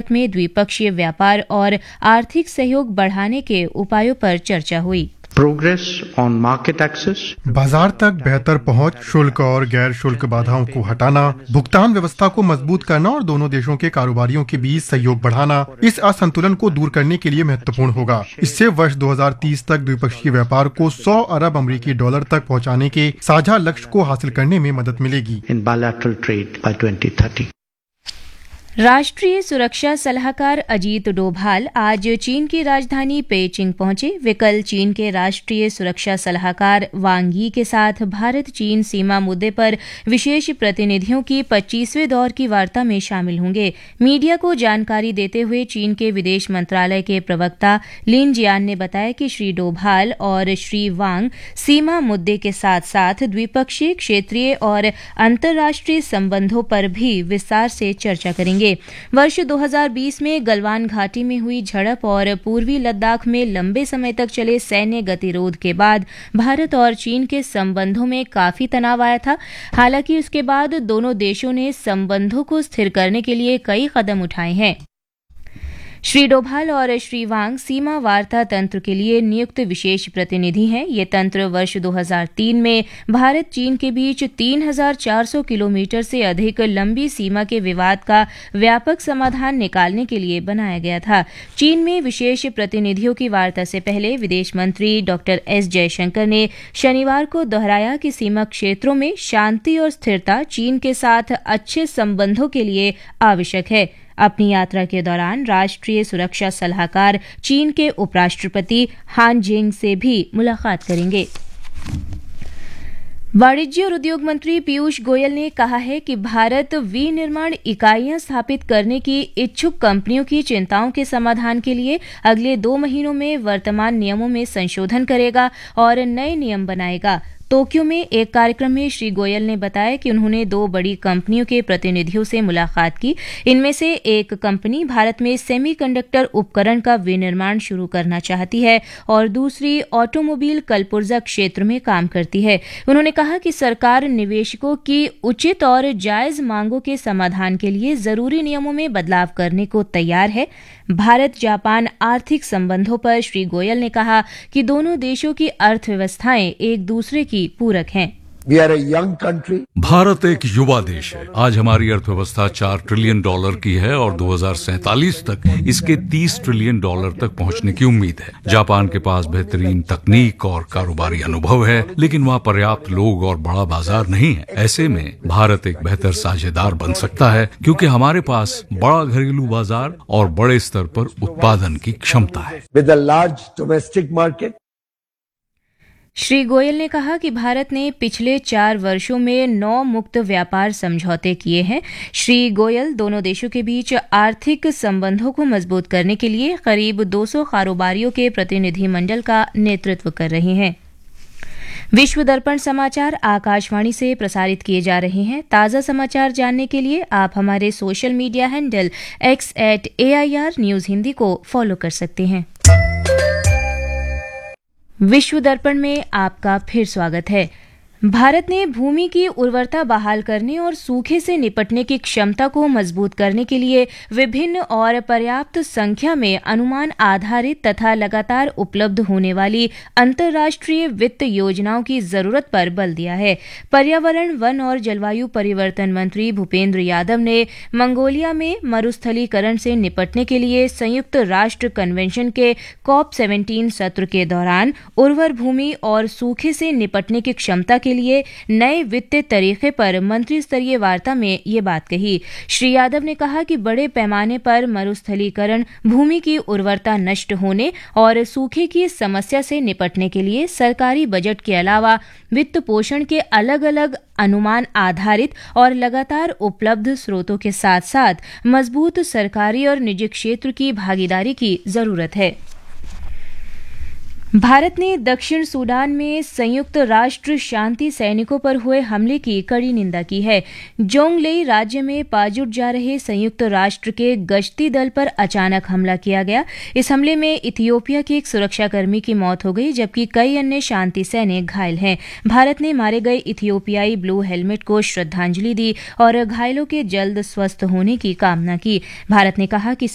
भारत में द्विपक्षीय व्यापार और आर्थिक सहयोग बढ़ाने के उपायों पर चर्चा हुई। Progress on market access, बाजार तक बेहतर पहुंच, शुल्क और गैर शुल्क बाधाओं को हटाना, भुगतान व्यवस्था को मजबूत करना और दोनों देशों के कारोबारियों के बीच सहयोग बढ़ाना इस असंतुलन को दूर करने के लिए महत्वपूर्ण होगा। इससे वर्ष 2030 तक द्विपक्षीय व्यापार को 100 अरब अमेरिकी डॉलर तक पहुंचाने के साझा लक्ष्य को हासिल करने में मदद मिलेगी। in bilateral trade by 2030. राष्ट्रीय सुरक्षा सलाहकार अजीत डोभाल आज चीन की राजधानी पेइचिंग पहुंचे। वे कल चीन के राष्ट्रीय सुरक्षा सलाहकार वांग यी के साथ भारत चीन सीमा मुद्दे पर विशेष प्रतिनिधियों की 25वें दौर की वार्ता में शामिल होंगे। मीडिया को जानकारी देते हुए चीन के विदेश मंत्रालय के प्रवक्ता लिन जियान ने बताया कि श्री डोभाल और श्री वांग सीमा मुद्दे के साथ साथ द्विपक्षीय, क्षेत्रीय और अंतर्राष्ट्रीय संबंधों पर भी विस्तार से चर्चा करेंगे। वर्ष 2020 में गलवान घाटी में हुई झड़प और पूर्वी लद्दाख में लंबे समय तक चले सैन्य गतिरोध के बाद भारत और चीन के संबंधों में काफी तनाव आया था। हालांकि उसके बाद दोनों देशों ने संबंधों को स्थिर करने के लिए कई कदम उठाए हैं। श्री डोभाल और श्री वांग सीमा वार्ता तंत्र के लिए नियुक्त विशेष प्रतिनिधि हैं। ये तंत्र वर्ष 2003 में भारत चीन के बीच 3,400 किलोमीटर से अधिक लंबी सीमा के विवाद का व्यापक समाधान निकालने के लिए बनाया गया था। चीन में विशेष प्रतिनिधियों की वार्ता से पहले विदेश मंत्री डॉक्टर एस जयशंकर ने शनिवार को दोहराया कि सीमा क्षेत्रों में शांति और स्थिरता चीन के साथ अच्छे संबंधों के लिए आवश्यक है। अपनी यात्रा के दौरान राष्ट्रीय सुरक्षा सलाहकार चीन के उपराष्ट्रपति हान जिंग से भी मुलाकात करेंगे। वाणिज्य और उद्योग मंत्री पीयूष गोयल ने कहा है कि भारत विनिर्माण इकाइयां स्थापित करने की इच्छुक कंपनियों की चिंताओं के समाधान के लिए अगले 2 महीनों में वर्तमान नियमों में संशोधन करेगा और नए नियम बनाएगा। टोक्यो में एक कार्यक्रम में श्री गोयल ने बताया कि उन्होंने 2 बड़ी कंपनियों के प्रतिनिधियों से मुलाकात की। इनमें से एक कंपनी भारत में सेमीकंडक्टर उपकरण का विनिर्माण शुरू करना चाहती है और दूसरी ऑटोमोबाइल कलपुर्जा क्षेत्र में काम करती है। उन्होंने कहा कि सरकार निवेशकों की उचित और जायज मांगों के समाधान के लिए जरूरी नियमों में बदलाव करने को तैयार है। भारत जापान आर्थिक संबंधों पर श्री गोयल ने कहा कि दोनों देशों की अर्थव्यवस्थाएं एक दूसरे की पूरक हैं। We are a young country. Bharat एक युवा देश है। आज हमारी अर्थव्यवस्था $4 ट्रिलियन की है और 2047 तक इसके $30 ट्रिलियन तक पहुंचने की उम्मीद है। जापान के पास बेहतरीन तकनीक और कारोबारी अनुभव है, लेकिन वहाँ पर्याप्त लोग और बड़ा बाजार नहीं है। ऐसे में भारत एक बेहतर साझेदार बन सकता है क्योंकि हमारे पास बड़ा घरेलू बाजार और बड़े स्तर पर उत्पादन की क्षमता है। With a large domestic market. Shri Goyal ने कहा कि भारत ने पिछले 4 वर्षों में 9 मुक्त व्यापार समझौते किए हैं। श्री गोयल दोनों देशों के बीच आर्थिक संबंधों को मजबूत करने के लिए करीब 200 कारोबारियों के प्रतिनिधिमंडल का नेतृत्व कर रहे हैं। विश्व दर्पण समाचार आकाशवाणी से प्रसारित किए जा रहे हैं। ताज़ा समाचार जानने के लिए आप हमारे social media handle x@AIR news Hindi को फॉलो कर सकते हैं। विश्व दर्पण में आपका फिर स्वागत है। भारत ने भूमि की उर्वरता बहाल करने और सूखे से निपटने की क्षमता को मजबूत करने के लिए विभिन्न और पर्याप्त संख्या में अनुमान आधारित तथा लगातार उपलब्ध होने वाली अंतर्राष्ट्रीय वित्त योजनाओं की जरूरत पर बल दिया है। पर्यावरण, वन और जलवायु परिवर्तन मंत्री भूपेंद्र यादव ने मंगोलिया में मरुस्थलीकरण से निपटने के लिए संयुक्त राष्ट्र कन्वेंशन के COP17 सत्र के दौरान उर्वर भूमि और सूखे से निपटने की क्षमता के लिए नए वित्तीय तरीके पर मंत्री स्तरीय वार्ता में ये बात कही। श्री यादव ने कहा कि बड़े पैमाने पर मरुस्थलीकरण, भूमि की उर्वरता नष्ट होने और सूखे की समस्या से निपटने के लिए सरकारी बजट के अलावा वित्त पोषण के अलग अलग अनुमान आधारित और लगातार उपलब्ध स्रोतों के साथ साथ मजबूत सरकारी और निजी क्षेत्र की भागीदारी की जरूरत है। भारत ने दक्षिण सूडान में संयुक्त राष्ट्र शांति सैनिकों पर हुए हमले की कड़ी निंदा की है। जोंगलेई राज्य में पाजुट जा रहे संयुक्त राष्ट्र के गश्ती दल पर अचानक हमला किया गया। इस हमले में इथियोपिया के एक सुरक्षाकर्मी की मौत हो गई, जबकि कई अन्य शांति सैनिक घायल हैं। भारत ने मारे गए इथियोपियाई ब्लू हेलमेट को श्रद्धांजलि दी और घायलों के जल्द स्वस्थ होने की कामना की। भारत ने कहा कि